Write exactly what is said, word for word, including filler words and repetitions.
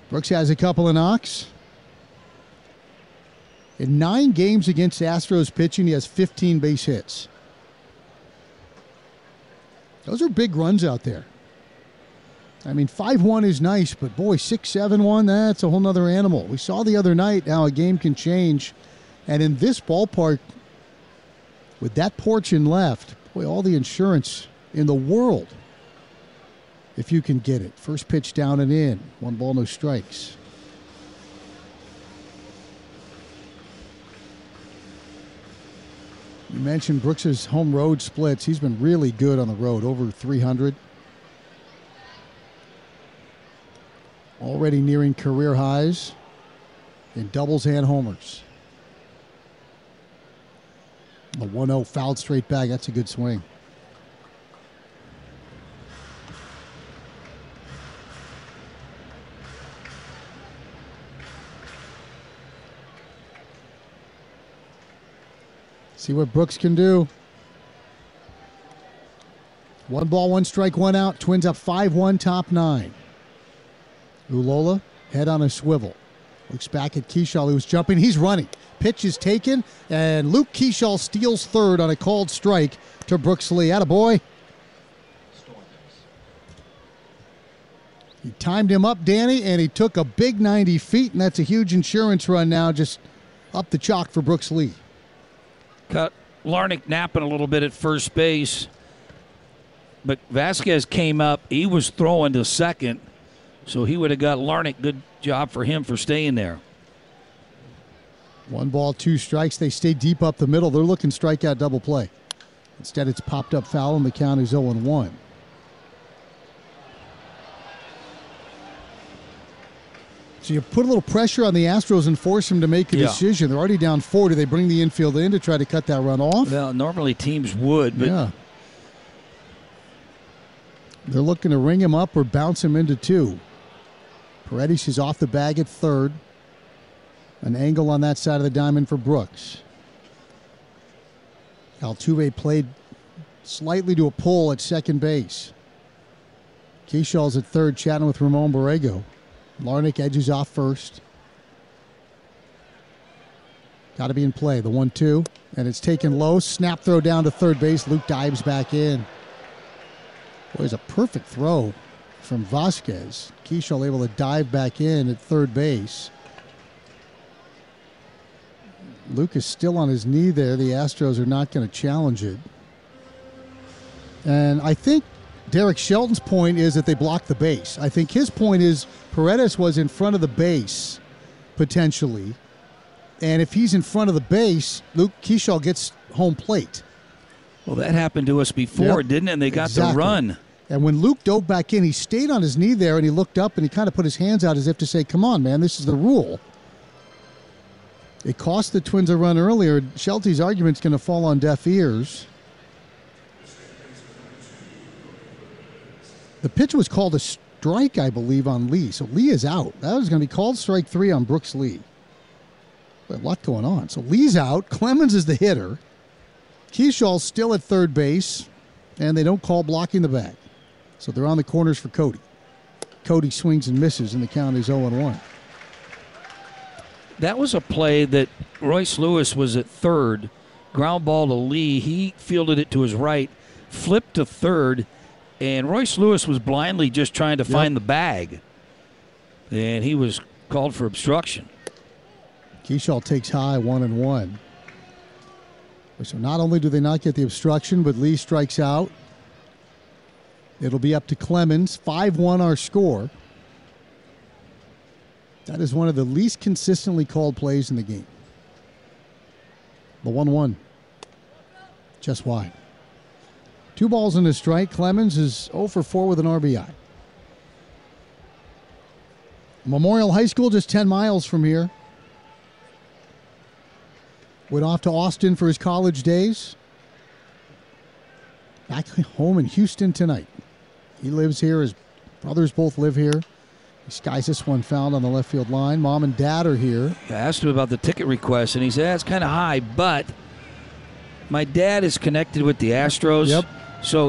Brooks has a couple of knocks. In nine games against Astros pitching, he has fifteen base hits. Those are big runs out there. I mean, five one is nice, but boy, six seven one, that's a whole nother animal. We saw the other night how a game can change. And in this ballpark, with that porch in left, boy, all the insurance in the world, if you can get it. First pitch down and in. One ball, no strikes. You mentioned Brooks's home road splits. He's been really good on the road, over three hundred. Already nearing career highs in doubles and homers. A one oh fouled straight back. That's a good swing. See what Brooks can do. One ball, one strike, one out. Twins up five one, top nine. Ulola, head on a swivel. Looks back at Keschall, who's jumping. He's running. Pitch is taken, and Luke Keschall steals third on a called strike to Brooks Lee. Attaboy. He timed him up, Danny, and he took a big ninety feet, and that's a huge insurance run now, just up the chalk for Brooks Lee. Cut Larnach napping a little bit at first base, but Vasquez came up. He was throwing to second, so he would have got Larnach. Good job for him for staying there. One ball, two strikes. They stay deep up the middle. They're looking strikeout double play. Instead, it's popped up foul, and the count is oh one. So you put a little pressure on the Astros and force them to make a yeah. decision. They're already down four. Do they bring the infield in to try to cut that run off? Well, normally teams would, but yeah. They're looking to ring him up or bounce him into two. Paredes is off the bag at third. An angle on that side of the diamond for Brooks. Altuve played slightly to a pull at second base. Keschall's at third, chatting with Ramon Borrego. Larnach edges off first. Got to be in play. The one two. And it's taken low. Snap throw down to third base. Luke dives back in. Boy, it's a perfect throw from Vasquez. Keschall able to dive back in at third base. Luke is still on his knee there. The Astros are not going to challenge it. And I think Derek Shelton's point is that they blocked the base. I think his point is Paredes was in front of the base, potentially. And if he's in front of the base, Luke Keschall gets home plate. Well, that happened to us before, yep. didn't it? And they got exactly. the run. And when Luke dove back in, he stayed on his knee there, and he looked up, and he kind of put his hands out as if to say, come on, man, this is the rule. It cost the Twins a run earlier. Shelty's argument's going to fall on deaf ears. The pitch was called a strike, I believe, on Lee. So Lee is out. That was going to be called strike three on Brooks Lee. A lot going on. So Lee's out. Clemens is the hitter. Keschall's still at third base, and they don't call blocking the bag. So they're on the corners for Cody. Cody swings and misses, and the count is oh one. That was a play that Royce Lewis was at third. Ground ball to Lee. He fielded it to his right, flipped to third, and Royce Lewis was blindly just trying to yep. find the bag. And he was called for obstruction. Keschall takes high, one and one. So not only do they not get the obstruction, but Lee strikes out. It'll be up to Clemens. five one our score. That is one of the least consistently called plays in the game. The one one. Just wide. Two balls and a strike. Clemens is oh for four with an R B I. Memorial High School just ten miles from here. Went off to Austin for his college days. Back home in Houston tonight. He lives here. His brothers both live here. He skies this one fouled on the left field line. Mom and Dad are here. I asked him about the ticket request, and he said, it's kind of high, but my dad is connected with the Astros. Yep. So